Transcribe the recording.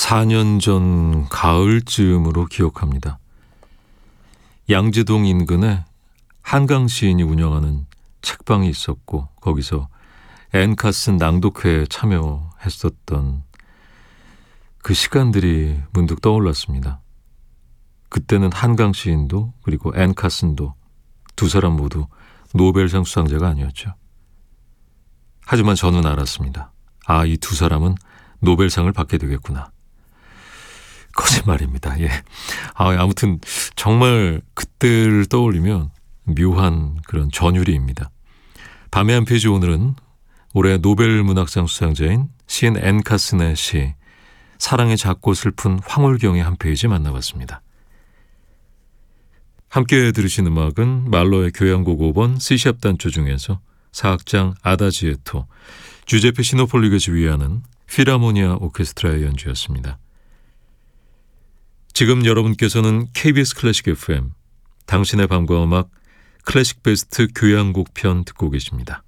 4년 전 가을쯤으로 기억합니다. 양재동 인근에 한강 시인이 운영하는 책방이 있었고 거기서 앤 카슨 낭독회에 참여했었던 그 시간들이 문득 떠올랐습니다. 그때는 한강 시인도 그리고 앤 카슨도 두 사람 모두 노벨상 수상자가 아니었죠. 하지만 저는 알았습니다. 이 두 사람은 노벨상을 받게 되겠구나. 거짓말입니다. 예. 아무튼 정말 그때를 떠올리면 묘한 그런 전율이입니다. 밤의 한 페이지, 오늘은 올해 노벨 문학상 수상자인 시인 앤 카슨의 시 사랑의 작고 슬픈 황홀경의 한 페이지 만나봤습니다. 함께 들으신 음악은 말로의 교향곡 5번 C샵 단조 중에서 사악장 아다지에토, 주제페 시노폴리가 지휘하는 필하모니아 오케스트라의 연주였습니다. 지금 여러분께서는 KBS 클래식 FM, 당신의 밤과 음악 클래식 베스트 교향곡 편 듣고 계십니다.